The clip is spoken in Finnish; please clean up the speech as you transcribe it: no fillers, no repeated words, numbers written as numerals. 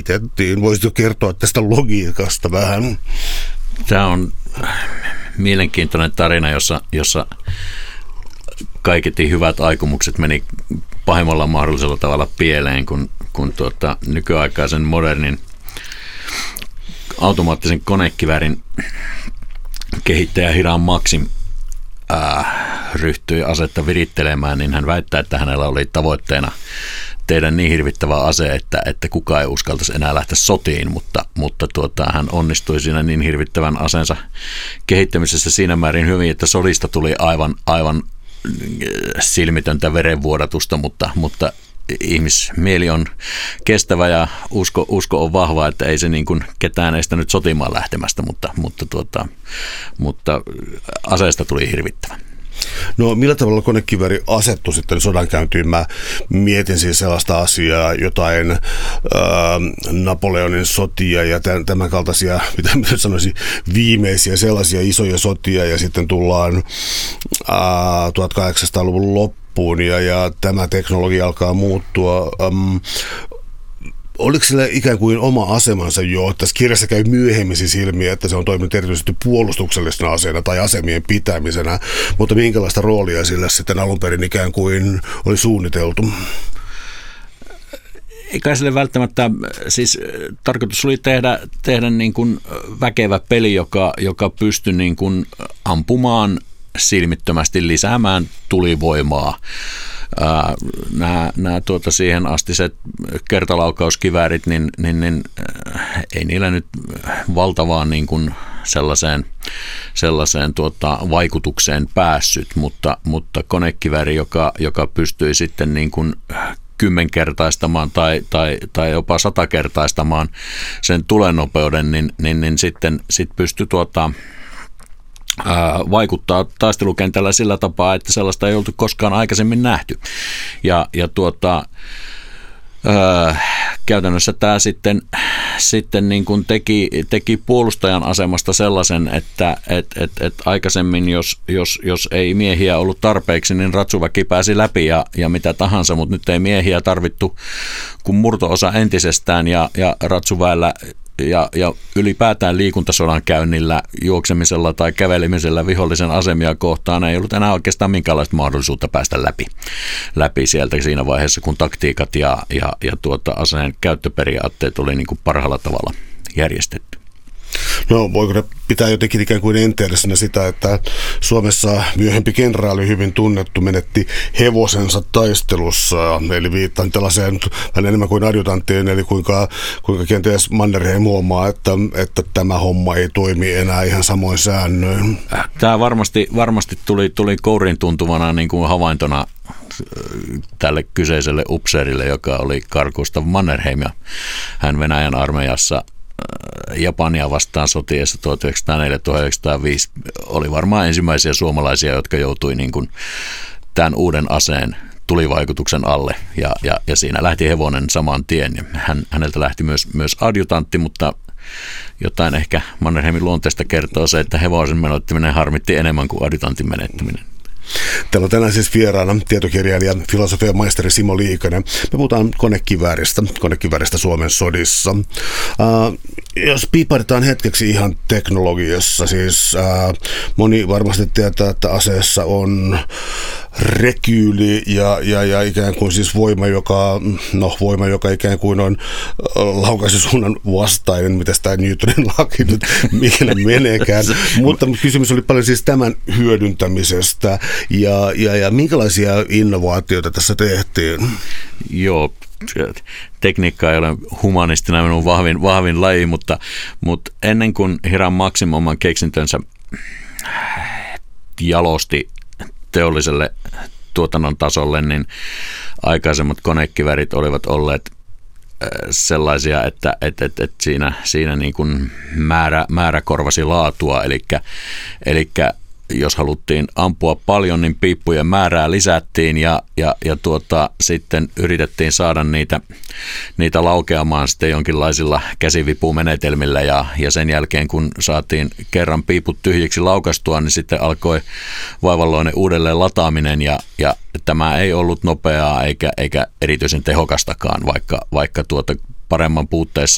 toimitettiin? Voisitko kertoa tästä logiikasta vähän? Tämä on mielenkiintoinen tarina, jossa kaiketi hyvät aikomukset meni pahimmalla mahdollisella tavalla pieleen, kun nykyaikaisen modernin automaattisen konekiväärin kehittäjä Hiram Maxim ryhtyi asetta virittelemään, niin hän väittää, että hänellä oli tavoitteena tehdä niin hirvittävä ase, että kukaan ei uskaltaisi enää lähteä sotiin, mutta hän onnistui siinä niin hirvittävän aseensa kehittämisessä siinä määrin hyvin, että sodista tuli aivan silmitöntä verenvuodatusta, mutta ihmismieli on kestävä ja usko on vahva, että ei se niin kuin ketään estänyt sotimaan lähtemästä, mutta aseesta tuli hirvittävä. No millä tavalla konekivääri asettui sitten sodankäyntiin? Mä mietin siis sellaista asiaa, jotain Napoleonin sotia ja tämän kaltaisia, mitä sanoisin, viimeisiä sellaisia isoja sotia ja sitten tullaan 1800-luvun loppuun ja tämä teknologia alkaa muuttua. Oliko sillä ikään kuin oma asemansa jo? Tässä kirjassa käy myöhemmin siis ilmi, että se on toiminut erityisesti puolustuksellisena aseena tai asemien pitämisenä, mutta minkälaista roolia sillä sitten alun perin ikään kuin oli suunniteltu? Eikä sille välttämättä, siis tarkoitus oli tehdä niin kuin väkevä peli, joka pystyi niin kuin ampumaan silmittömästi, lisäämään tulivoimaa. Nämä siihen astiset kertalaukauskiväärit, niin ei niillä nyt valtavaan niin kuin sellaiseen vaikutukseen päässyt, mutta konekivääri, joka pystyi sitten niin kuin 10-kertaistamaan tai jopa 100-kertaistamaan sen tulenopeuden, niin sitten pystyi vaikuttaa taistelukentällä sillä tapaa, että sellaista ei oltu koskaan aikaisemmin nähty. Käytännössä tämä sitten niin kuin teki puolustajan asemasta sellaisen, että aikaisemmin, jos ei miehiä ollut tarpeeksi, niin ratsuväki pääsi läpi ja mitä tahansa, mutta nyt ei miehiä tarvittu kuin murto-osa entisestään ja ratsuväellä ja ylipäätään liikuntasodan käynnillä, juoksemisella tai kävelemisellä vihollisen asemia kohtaan ei ollut enää oikeastaan minkäänlaista mahdollisuutta päästä läpi sieltä siinä vaiheessa, kun taktiikat ja aseen käyttöperiaatteet oli niin kuin parhaalla tavalla järjestetty. No voiko pitää jotenkin ikään kuin enteellisenä sitä, että Suomessa myöhempi kenraali hyvin tunnettu menetti hevosensa taistelussa, eli viittaan tällaiseen vähän enemmän kuin adjutanttiin, eli kuinka kenties Mannerheim huomaa, että tämä homma ei toimi enää ihan samoin säännöin. Tämä varmasti tuli kourin tuntuvana niin kuin havaintona tälle kyseiselle upseerille, joka oli Carl Gustav Mannerheim, ja hän Venäjän armeijassa Japania vastaan sotiessa 1904-1905 oli varmaan ensimmäisiä suomalaisia, jotka joutui niin kuin tämän uuden aseen tulivaikutuksen alle ja siinä lähti hevonen saman tien. Häneltä lähti myös adjutantti, mutta jotain ehkä Mannerheimin luonteesta kertoo se, että hevosen menettäminen harmitti enemmän kuin adjutantin menettäminen. Täällä on tänään siis vieraana tietokirjailija, filosofian maisteri Simo Liikanen. Me puhutaan konekivääristä Suomen sodissa. Jos piipahdetaan hetkeksi ihan teknologiassa, siis moni varmasti tietää, että aseessa on rekyyli ja ikään kuin siis voima, joka ikään kuin on laukaisusuunnan vastainen, mitä tämä Newtonin laki nyt mikä meneekään. Mutta kysymys oli paljon siis tämän hyödyntämisestä ja minkälaisia innovaatioita tässä tehtiin? Joo, tekniikka ei ole humanistina minun vahvin laji, mutta ennen kuin Hiram Maxim oman keksintönsä jalosti teolliselle tuotannon tasolle, niin aikaisemmat konekiväärit olivat olleet sellaisia, että siinä niin kuin määrä korvasi laatua, eli jos haluttiin ampua paljon, niin piippujen määrää lisättiin ja sitten yritettiin saada niitä laukeamaan sitten jonkinlaisilla käsivipumenetelmillä ja sen jälkeen kun saatiin kerran piiput tyhjiksi laukastua, niin sitten alkoi vaivalloinen uudelleen lataaminen ja tämä ei ollut nopeaa eikä erityisen tehokastakaan, vaikka paremman puutteessa